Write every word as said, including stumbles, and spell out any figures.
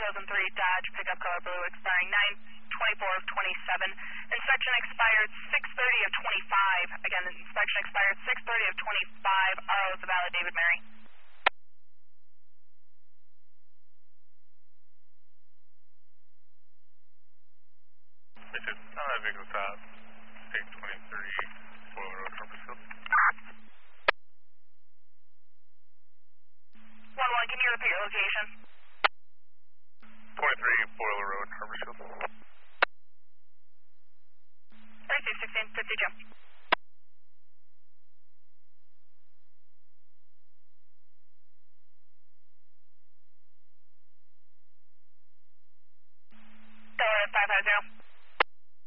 thousand three Dodge pickup color blue expiring nine twenty-four of twenty-seven. Inspection expired six thirty of twenty-five. Again, the inspection expired six thirty of twenty-five. R O is the valid David Mary. This is uh, vehicle stop, six twenty-three, Boiler Road, Harpersfield. one one, can you repeat your location? twenty-three, Boiler Road, Harpersfield. thirty-six sixteen, fifty-two. Delaware five five zero.